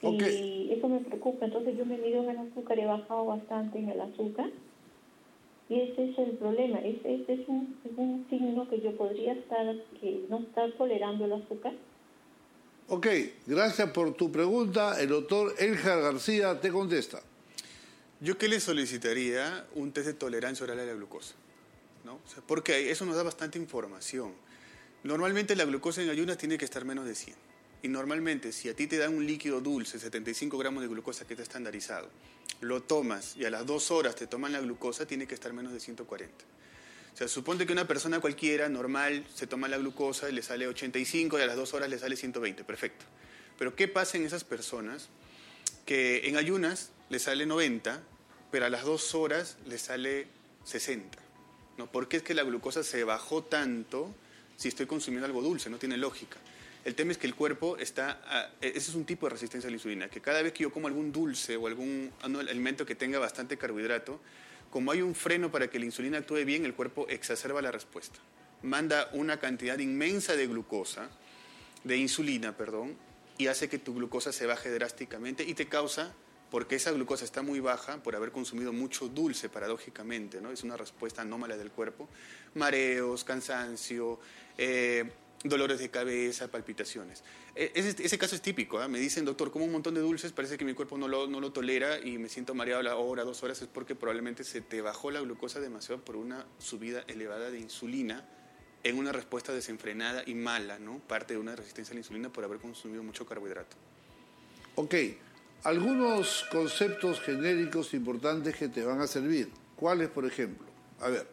Y eso me preocupa. Entonces yo me mido en el azúcar, he bajado bastante en el azúcar. Y ese es el problema. Este es un signo que yo podría no estar tolerando el azúcar. Ok, gracias por tu pregunta. El doctor Eljar García te contesta. Yo que le solicitaría un test de tolerancia oral a la glucosa, ¿no? O sea, porque eso nos da bastante información. Normalmente la glucosa en ayunas tiene que estar menos de 100. Y normalmente, si a ti te dan un líquido dulce, 75 gramos de glucosa que está estandarizado, lo tomas y a las 2 horas te toman la glucosa, tiene que estar menos de 140. O sea, suponte que una persona cualquiera, normal, se toma la glucosa y le sale 85 y a las 2 horas le sale 120, perfecto. Pero ¿qué pasa en esas personas que en ayunas le sale 90, pero a las 2 horas le sale 60? ¿No? ¿Por qué es que la glucosa se bajó tanto si estoy consumiendo algo dulce? No tiene lógica. El tema es que el cuerpo ese es un tipo de resistencia a la insulina, que cada vez que yo como algún dulce o algún alimento que tenga bastante carbohidrato, como hay un freno para que la insulina actúe bien, el cuerpo exacerba la respuesta. Manda una cantidad inmensa de insulina, y hace que tu glucosa se baje drásticamente y te causa, porque esa glucosa está muy baja por haber consumido mucho dulce, paradójicamente, ¿no? Es una respuesta anómala del cuerpo. Mareos, cansancio, dolores de cabeza, palpitaciones. Ese caso es típico, ¿eh? Me dicen, doctor, como un montón de dulces, parece que mi cuerpo no lo tolera y me siento mareado a la hora, 2 horas, es porque probablemente se te bajó la glucosa demasiado por una subida elevada de insulina en una respuesta desenfrenada y mala, ¿no? Parte de una resistencia a la insulina por haber consumido mucho carbohidrato. Ok, algunos conceptos genéricos importantes que te van a servir. ¿Cuáles, por ejemplo? A ver,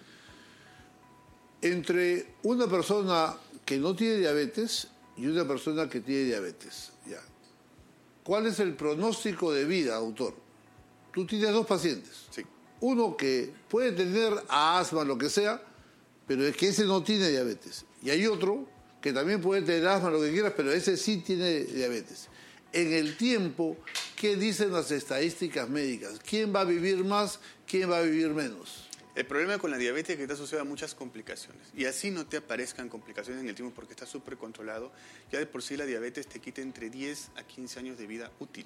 entre una persona que no tiene diabetes y una persona que tiene diabetes, ya. ¿Cuál es el pronóstico de vida, doctor? Tú tienes 2 pacientes. Sí. Uno que puede tener asma, lo que sea, pero es que ese no tiene diabetes. Y hay otro que también puede tener asma, lo que quieras, pero ese sí tiene diabetes. En el tiempo, ¿qué dicen las estadísticas médicas? ¿Quién va a vivir más? ¿Quién va a vivir menos? El problema con la diabetes es que te asociada a muchas complicaciones. Y así no te aparezcan complicaciones en el tiempo porque está súper controlado. Ya de por sí la diabetes te quita entre 10 a 15 años de vida útil.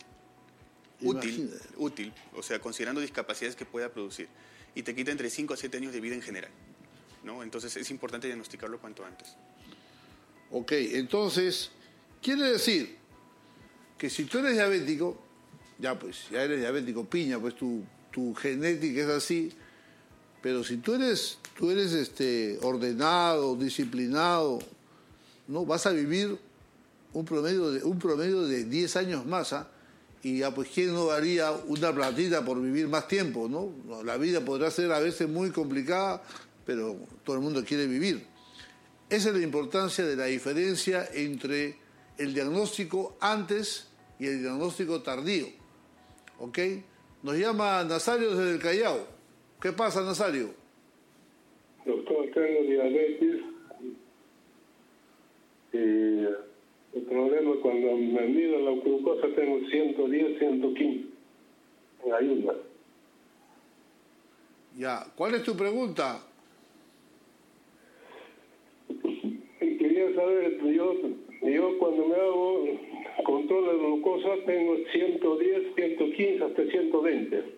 Útil, o sea, considerando discapacidades que pueda producir. Y te quita entre 5 a 7 años de vida en general, ¿no? Entonces es importante diagnosticarlo cuanto antes. Ok, entonces, quiere decir que si tú eres diabético, ya eres diabético, piña, pues tu genética es así. Pero si tú eres ordenado, disciplinado, ¿no? Vas a vivir un promedio de 10 años más, ¿ah? Y ya pues quién no daría una platita por vivir más tiempo, ¿no? La vida podrá ser a veces muy complicada, pero todo el mundo quiere vivir. Esa es la importancia de la diferencia entre el diagnóstico antes y el diagnóstico tardío. ¿Ok? Nos llama Nazario desde el Callao. ¿Qué pasa, Nazario? Doctor, tengo diabetes y el problema es cuando me mido la glucosa tengo 110, 115 en ayunas. Ya, ¿cuál es tu pregunta? Y quería saber, yo cuando me hago control de glucosa tengo 110, 115 hasta 120.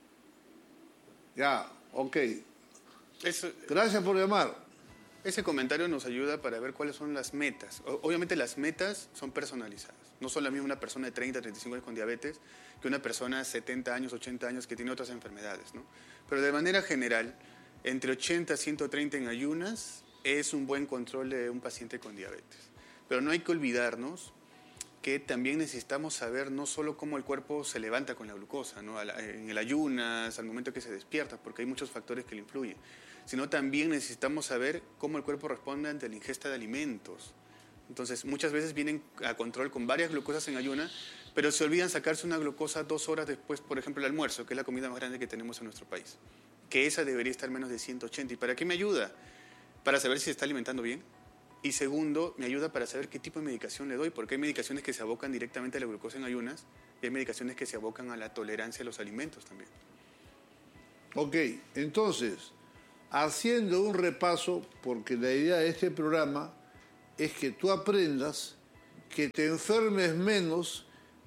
Ya, ok. Gracias por llamar. Ese comentario nos ayuda para ver cuáles son las metas. Obviamente las metas son personalizadas. No son la misma una persona de 30, 35 años con diabetes que una persona de 70 años, 80 años que tiene otras enfermedades, ¿no? Pero de manera general, entre 80 a 130 en ayunas es un buen control de un paciente con diabetes. Pero no hay que olvidarnos que también necesitamos saber no solo cómo el cuerpo se levanta con la glucosa, ¿no? En el ayunas, al momento que se despierta, porque hay muchos factores que le influyen, sino también necesitamos saber cómo el cuerpo responde ante la ingesta de alimentos. Entonces, muchas veces vienen a control con varias glucosas en ayuna, pero se olvidan sacarse una glucosa 2 horas después, por ejemplo, el almuerzo, que es la comida más grande que tenemos en nuestro país, que esa debería estar menos de 180. ¿Y para qué me ayuda? Para saber si se está alimentando bien. Y segundo, me ayuda para saber qué tipo de medicación le doy, porque hay medicaciones que se abocan directamente a la glucosa en ayunas y hay medicaciones que se abocan a la tolerancia a los alimentos también. Ok, entonces, haciendo un repaso, porque la idea de este programa es que tú aprendas, que te enfermes menos,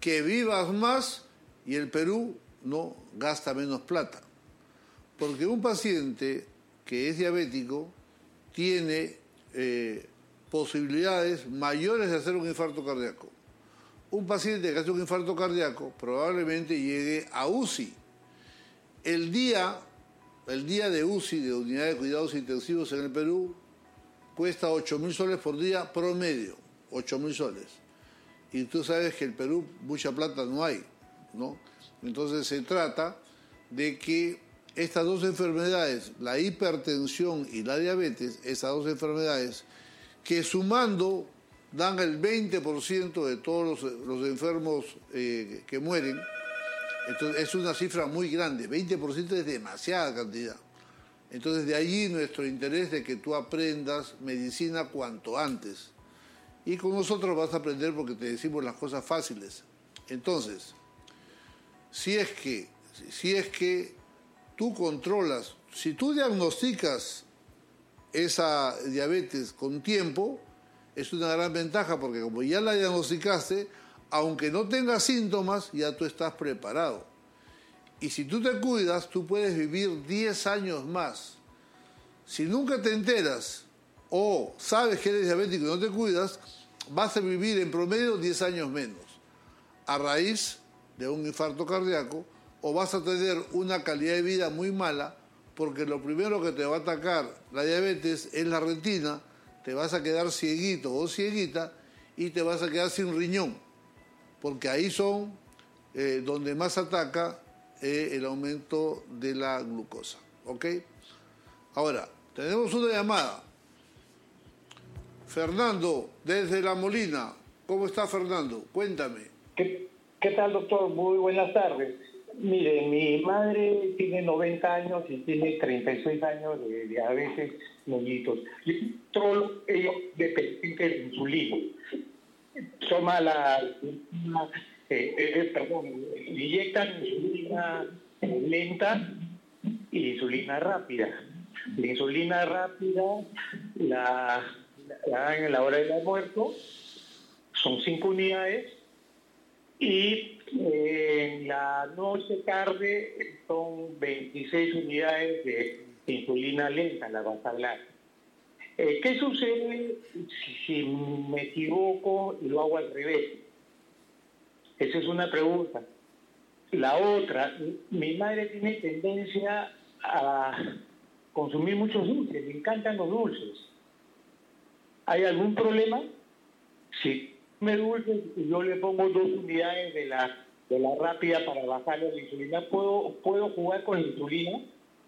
que vivas más y el Perú no gasta menos plata. Porque un paciente que es diabético tiene posibilidades mayores de hacer un infarto cardíaco. Un paciente que hace un infarto cardíaco probablemente llegue a UCI. El día de UCI, de unidad de cuidados intensivos en el Perú, cuesta 8.000 soles por día promedio, 8.000 soles. Y tú sabes que en el Perú mucha plata no hay, ¿no? Entonces se trata de que estas dos enfermedades, la hipertensión y la diabetes, esas dos enfermedades, que sumando dan el 20% de todos los enfermos que mueren. Entonces es una cifra muy grande, 20% es demasiada cantidad. Entonces de allí nuestro interés de que tú aprendas medicina cuanto antes. Y con nosotros vas a aprender porque te decimos las cosas fáciles. Entonces, si es que tú controlas, si tú diagnosticas esa diabetes con tiempo, es una gran ventaja porque como ya la diagnosticaste, aunque no tengas síntomas, ya tú estás preparado. Y si tú te cuidas, tú puedes vivir 10 años más. Si nunca te enteras o sabes que eres diabético y no te cuidas, vas a vivir en promedio 10 años menos a raíz de un infarto cardíaco, o vas a tener una calidad de vida muy mala porque lo primero que te va a atacar la diabetes es la retina, te vas a quedar cieguito o cieguita y te vas a quedar sin riñón, porque ahí son donde más ataca el aumento de la glucosa, ¿ok? Ahora, tenemos una llamada. Fernando, desde La Molina. ¿Cómo está Fernando? Cuéntame. ¿Qué tal, doctor? Muy buenas tardes. Mire, mi madre tiene 90 años y tiene 36 años de diabetes mellitus. Y todo ello dependiente de insulina. Toma inyectan insulina lenta y insulina rápida. La insulina rápida la dan en la hora del almuerzo, son 5 unidades, y en la noche tarde son 26 unidades de insulina lenta, la Basaglar. ¿Qué sucede si me equivoco y lo hago al revés? Esa es una pregunta. La otra, mi madre tiene tendencia a consumir muchos dulces, le encantan los dulces. ¿Hay algún problema? Si come dulces y yo le pongo 2 unidades de la rápida para bajarle la insulina, ¿puedo jugar con la insulina?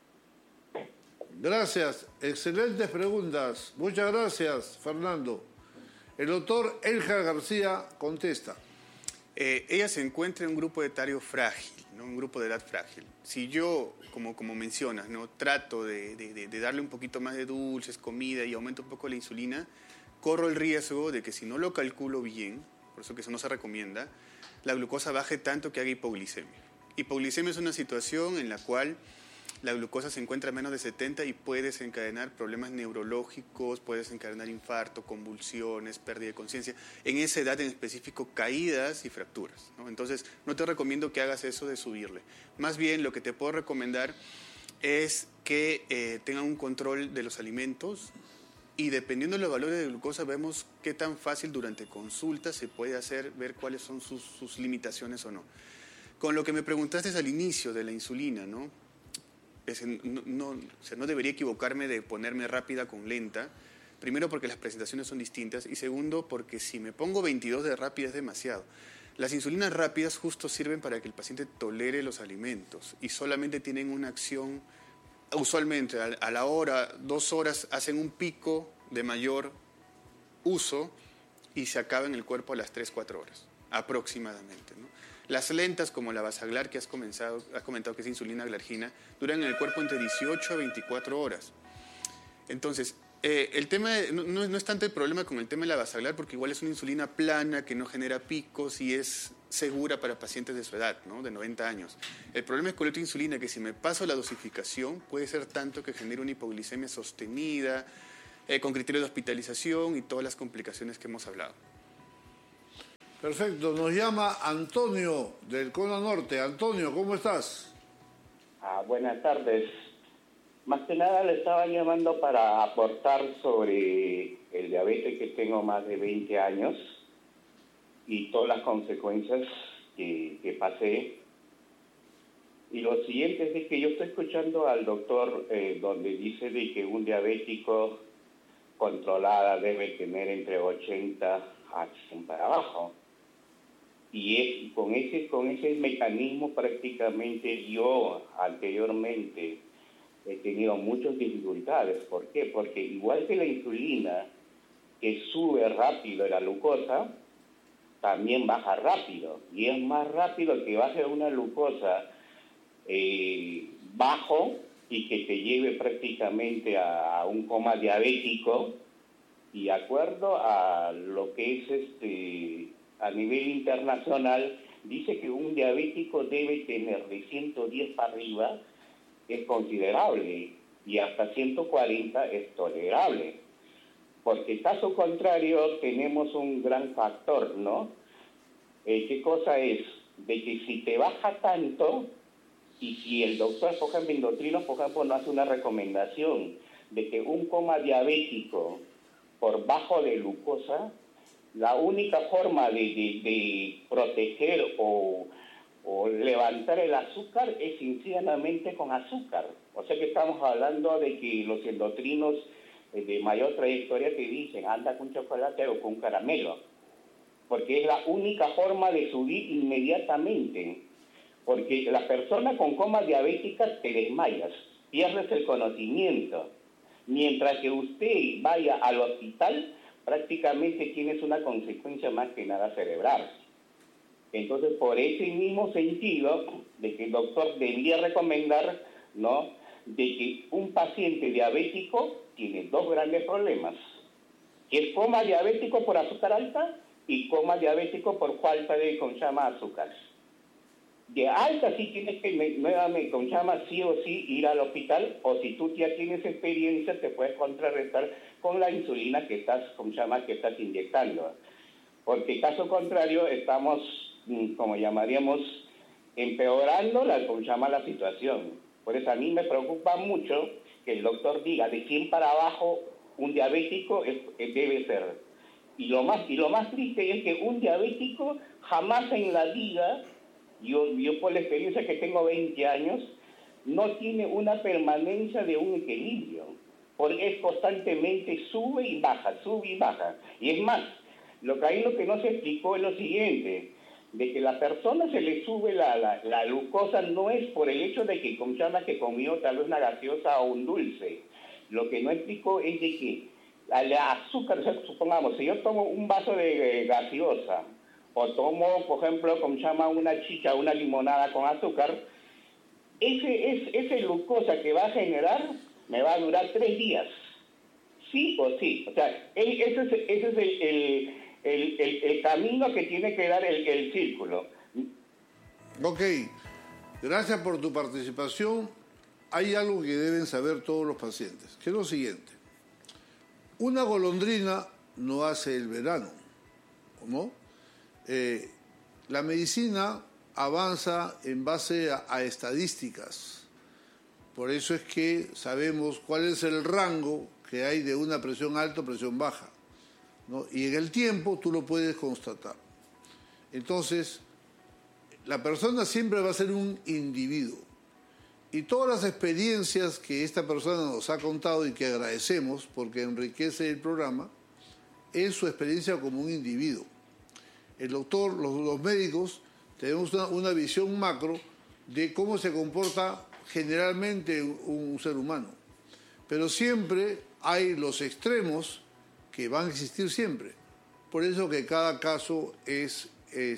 Gracias, excelentes preguntas. Muchas gracias, Fernando. El doctor Eljar García contesta. Ella se encuentra en un grupo etario frágil, ¿no? Un grupo de edad frágil. Si yo, como mencionas, ¿no? Trato de darle un poquito más de dulces, comida y aumento un poco la insulina, corro el riesgo de que si no lo calculo bien, por eso que eso no se recomienda, la glucosa baje tanto que haga hipoglicemia. Hipoglicemia es una situación en la cual la glucosa se encuentra a menos de 70 y puede desencadenar problemas neurológicos, puede desencadenar infarto, convulsiones, pérdida de conciencia. En esa edad en específico, caídas y fracturas, ¿no? Entonces, no te recomiendo que hagas eso de subirle. Más bien, lo que te puedo recomendar es que tengan un control de los alimentos y dependiendo de los valores de glucosa, vemos qué tan fácil durante consulta se puede hacer, ver cuáles son sus limitaciones o no. Con lo que me preguntaste al inicio de la insulina, ¿no? No debería equivocarme de ponerme rápida con lenta, primero porque las presentaciones son distintas y segundo porque si me pongo 22 de rápida es demasiado. Las insulinas rápidas justo sirven para que el paciente tolere los alimentos y solamente tienen una acción, usualmente a la hora, 2 horas hacen un pico de mayor uso y se acaba en el cuerpo a las 3-4 horas aproximadamente, ¿no? Las lentas, como la Basaglar que has comentado que es insulina glargina, duran en el cuerpo entre 18 a 24 horas. Entonces, el tema no es tanto el problema con el tema de la Basaglar, porque igual es una insulina plana que no genera picos y es segura para pacientes de su edad, ¿no? De 90 años. El problema es con la otra insulina, que si me paso la dosificación, puede ser tanto que genere una hipoglicemia sostenida, con criterios de hospitalización y todas las complicaciones que hemos hablado. Perfecto, nos llama Antonio del Cono Norte. Antonio, ¿cómo estás? Buenas tardes. Más que nada le estaba llamando para aportar sobre el diabetes, que tengo más de 20 años y todas las consecuencias que pasé. Y lo siguiente es que yo estoy escuchando al doctor donde dice de que un diabético controlada debe tener entre 80 a 100 para abajo. Y con ese mecanismo prácticamente yo anteriormente he tenido muchas dificultades. ¿Por qué? Porque igual que la insulina, que sube rápido la glucosa, también baja rápido. Y es más rápido que baje una glucosa bajo y que te lleve prácticamente a un coma diabético. Y de acuerdo a lo que es a nivel internacional, dice que un diabético debe tener de 110 para arriba, es considerable, y hasta 140 es tolerable. Porque caso contrario tenemos un gran factor, ¿no? ¿Qué cosa es? De que si te baja tanto, y si el doctor, por ejemplo, endocrino, por ejemplo, no hace una recomendación de que un coma diabético por bajo de glucosa, la única forma de proteger o levantar el azúcar es sencillamente con azúcar. O sea que estamos hablando de que los endocrinos de mayor trayectoria te dicen, anda con chocolate o con caramelo, porque es la única forma de subir inmediatamente. Porque la persona con coma diabética te desmayas, pierdes el conocimiento. Mientras que usted vaya al hospital, prácticamente tienes una consecuencia más que nada cerebral. Entonces, por ese mismo sentido, de que el doctor debería recomendar, ¿no?, de que un paciente diabético tiene dos grandes problemas, que es coma diabético por azúcar alta y coma diabético por falta de, azúcar. De alta sí tienes que nuevamente, sí o sí ir al hospital, o si tú ya tienes experiencia, te puedes contrarrestar con la insulina que estás, que estás inyectando. Porque caso contrario, estamos, como llamaríamos, empeorando la situación. Por eso a mí me preocupa mucho que el doctor diga de 100 para abajo un diabético debe ser. Y lo más triste es que un diabético jamás en la vida, yo por la experiencia que tengo 20 años, no tiene una permanencia de un equilibrio, porque es constantemente sube y baja. Y es más, lo que no se explicó es lo siguiente, de que la persona se le sube la glucosa no es por el hecho de que que comió tal vez una gaseosa o un dulce. Lo que no explicó es de que el azúcar, o sea, supongamos, si yo tomo un vaso de gaseosa, o tomo, por ejemplo, una chicha, una limonada con azúcar, ese glucosa que va a generar me va a durar 3 días. Sí o sí. O sea, ese es el camino que tiene que dar el círculo. Ok, gracias por tu participación. Hay algo que deben saber todos los pacientes, que es lo siguiente. Una golondrina no hace el verano, ¿no? La medicina avanza en base a estadísticas. Por eso es que sabemos cuál es el rango que hay de una presión alta o presión baja, ¿no? Y en el tiempo tú lo puedes constatar. Entonces, la persona siempre va a ser un individuo. Y todas las experiencias que esta persona nos ha contado y que agradecemos porque enriquece el programa, es su experiencia como un individuo. El doctor, los médicos, tenemos una visión macro de cómo se comporta generalmente un ser humano. Pero siempre hay los extremos que van a existir siempre. Por eso que cada caso es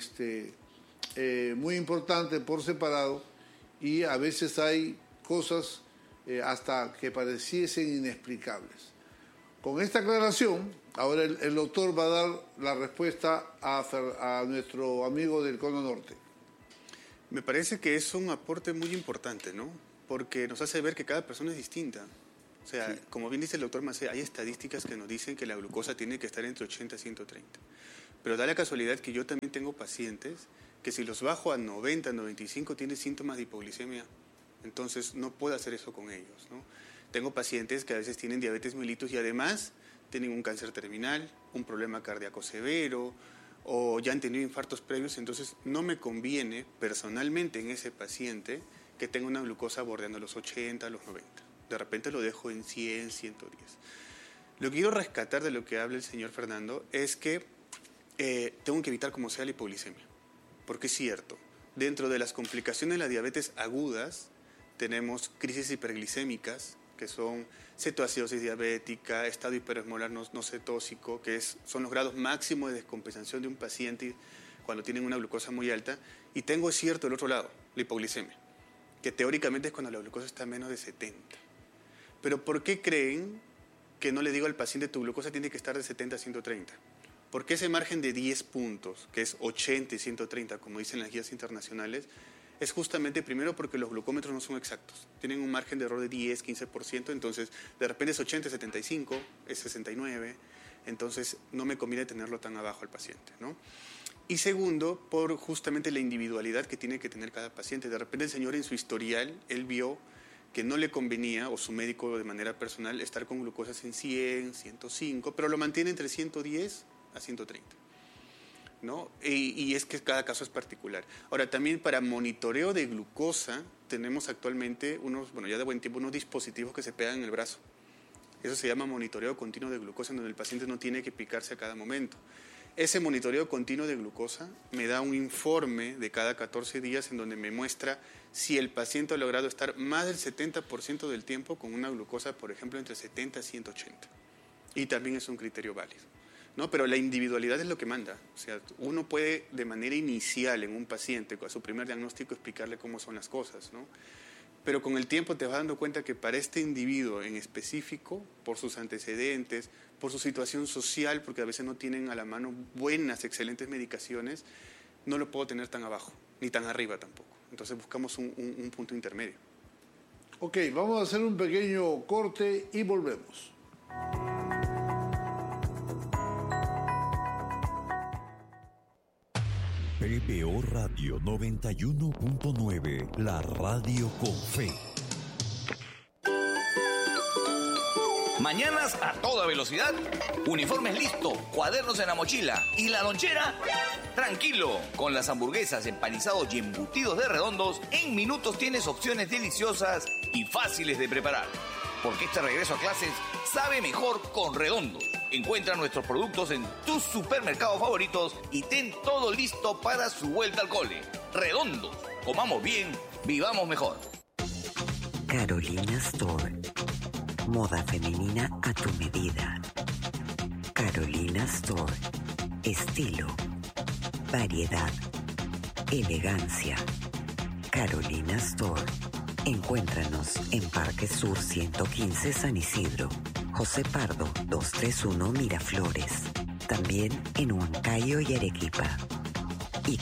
muy importante por separado y a veces hay cosas hasta que pareciesen inexplicables. Con esta aclaración, ahora el doctor va a dar la respuesta a nuestro amigo del Cono Norte. Me parece que es un aporte muy importante, ¿no? Porque nos hace ver que cada persona es distinta. O sea, sí, como bien dice el doctor Macé, hay estadísticas que nos dicen que la glucosa tiene que estar entre 80 y 130. Pero da la casualidad que yo también tengo pacientes que si los bajo a 90, 95 tienen síntomas de hipoglicemia. Entonces no puedo hacer eso con ellos, ¿no? Tengo pacientes que a veces tienen diabetes mellitus y además tienen un cáncer terminal, un problema cardíaco severo o ya han tenido infartos previos, entonces no me conviene personalmente en ese paciente que tenga una glucosa bordeando los 80, los 90. De repente lo dejo en 100, 110. Lo que quiero rescatar de lo que habla el señor Fernando es que tengo que evitar como sea la hipoglicemia, porque es cierto, dentro de las complicaciones de la diabetes agudas tenemos crisis hiperglicémicas, que son cetoacidosis diabética, estado hiperosmolar no cetósico, que son los grados máximos de descompensación de un paciente cuando tienen una glucosa muy alta. Y tengo, es cierto, el otro lado, la hipoglicemia, que teóricamente es cuando la glucosa está menos de 70. Pero ¿por qué creen que no le digo al paciente tu glucosa tiene que estar de 70 a 130? Porque ese margen de 10 puntos, que es 80 y 130, como dicen las guías internacionales, es justamente primero porque los glucómetros no son exactos. Tienen un margen de error de 10, 15%, entonces de repente es 80, 75, es 69, entonces no me conviene tenerlo tan abajo al paciente, ¿no? Y segundo, por justamente la individualidad que tiene que tener cada paciente. De repente el señor en su historial, él vio que no le convenía, o su médico de manera personal, estar con glucosas en 100, 105, pero lo mantiene entre 110 a 130. ¿No? Y es que cada caso es particular. Ahora, también para monitoreo de glucosa tenemos actualmente ya de buen tiempo, unos dispositivos que se pegan en el brazo. Eso se llama monitoreo continuo de glucosa, en donde el paciente no tiene que picarse a cada momento. Ese monitoreo continuo de glucosa me da un informe de cada 14 días en donde me muestra si el paciente ha logrado estar más del 70% del tiempo con una glucosa, por ejemplo, entre 70 y 180. Y también es un criterio válido, ¿no? Pero la individualidad es lo que manda. O sea, uno puede de manera inicial en un paciente, a su primer diagnóstico, explicarle cómo son las cosas, ¿no? Pero con el tiempo te vas dando cuenta que para este individuo en específico, por sus antecedentes, por su situación social, porque a veces no tienen a la mano buenas, excelentes medicaciones, no lo puedo tener tan abajo, ni tan arriba tampoco. Entonces buscamos un punto intermedio. Ok, vamos a hacer un pequeño corte y volvemos. PBO Radio 91.9, la radio con fe. Mañanas a toda velocidad, uniformes listos, cuadernos en la mochila y la lonchera. Tranquilo, con las hamburguesas, empanizados y embutidos de Redondos, en minutos tienes opciones deliciosas y fáciles de preparar. Porque este regreso a clases sabe mejor con Redondos. Encuentra nuestros productos en tus supermercados favoritos y ten todo listo para su vuelta al cole. Redondos, comamos bien, vivamos mejor. Carolina Store. Moda femenina a tu medida. Carolina Store. Estilo, variedad, elegancia. Carolina Store. Encuéntranos en Parque Sur 115 San Isidro, José Pardo 231 Miraflores. También en Huancayo y Arequipa. Y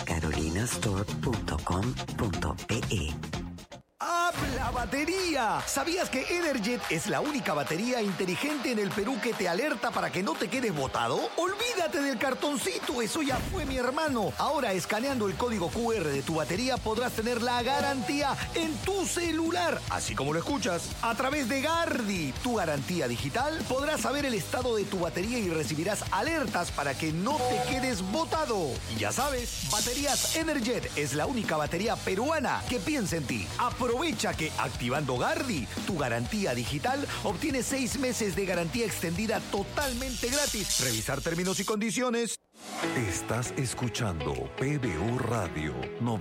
carolinastore.com.pe. ¡Habla batería! ¿Sabías que Energet es la única batería inteligente en el Perú que te alerta para que no te quedes botado? ¡Olvídate del cartoncito! ¡Eso ya fue, mi hermano! Ahora, escaneando el código QR de tu batería, podrás tener la garantía en tu celular, así como lo escuchas. A través de Gardi, tu garantía digital, podrás saber el estado de tu batería y recibirás alertas para que no te quedes botado. Y ya sabes, Baterías Energet es la única batería peruana que piensa en ti. Aprovecha que activando Gardi, tu garantía digital, obtienes 6 meses de garantía extendida totalmente gratis. Revisar términos y condiciones. Estás escuchando PBO Radio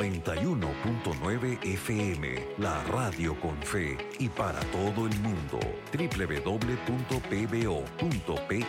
91.9 FM, la radio con fe y para todo el mundo. www.pbo.pe.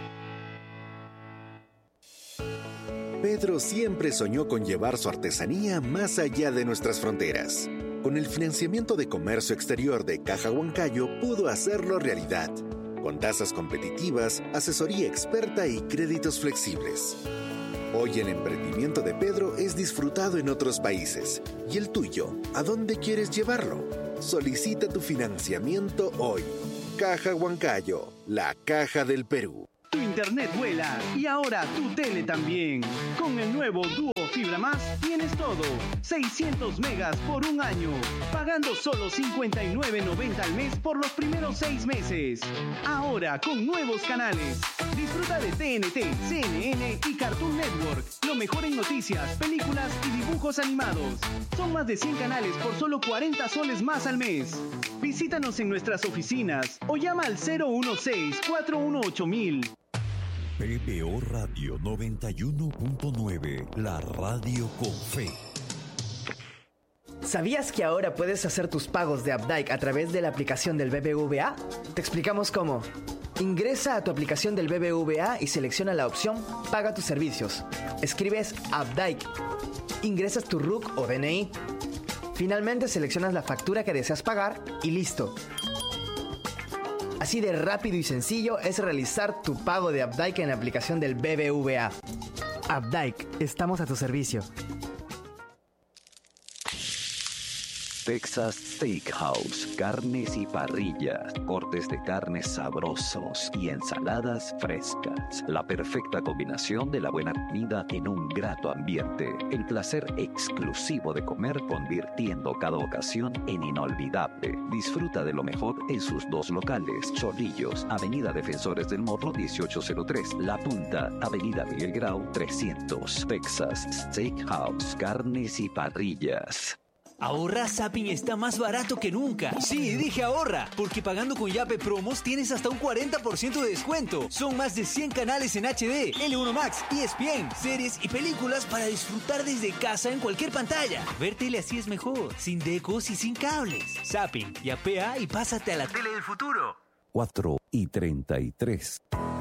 Pedro siempre soñó con llevar su artesanía más allá de nuestras fronteras. Con el financiamiento de comercio exterior de Caja Huancayo pudo hacerlo realidad, con tasas competitivas, asesoría experta y créditos flexibles. Hoy el emprendimiento de Pedro es disfrutado en otros países. ¿Y el tuyo? ¿A dónde quieres llevarlo? Solicita tu financiamiento hoy. Caja Huancayo, la caja del Perú. Tu internet vuela y ahora tu tele también. Con el nuevo Duo Fibra Más tienes todo. 600 megas por un año, pagando solo $59.90 al mes por los primeros 6 meses. Ahora con nuevos canales. Disfruta de TNT, CNN y Cartoon Network. Lo mejor en noticias, películas y dibujos animados. Son más de 100 canales por solo 40 soles más al mes. Visítanos en nuestras oficinas o llama al 016-418-1000. PBO Radio 91.9, la radio con fe. ¿Sabías que ahora puedes hacer tus pagos de Updike a través de la aplicación del BBVA? Te explicamos cómo. Ingresa a tu aplicación del BBVA y selecciona la opción Paga tus servicios. Escribes Updike. Ingresas tu RUC o DNI. Finalmente seleccionas la factura que deseas pagar y listo. Así de rápido y sencillo es realizar tu pago de Updike en la aplicación del BBVA. Updike, estamos a tu servicio. Texas Steakhouse, carnes y parrillas, cortes de carnes sabrosos y ensaladas frescas. La perfecta combinación de la buena comida en un grato ambiente. El placer exclusivo de comer convirtiendo cada ocasión en inolvidable. Disfruta de lo mejor en sus 2 locales. Chorrillos, Avenida Defensores del Morro 1803. La Punta, Avenida Miguel Grau 300. Texas Steakhouse, carnes y parrillas. Ahorra, Zapping está más barato que nunca. Sí, dije ahorra, porque pagando con Yape Promos tienes hasta un 40% de descuento. Son más de 100 canales en HD, L1 Max, ESPN, series y películas para disfrutar desde casa en cualquier pantalla. Ver tele así es mejor, sin decos y sin cables. Zapping, yapea y pásate a la tele del futuro. 4:33.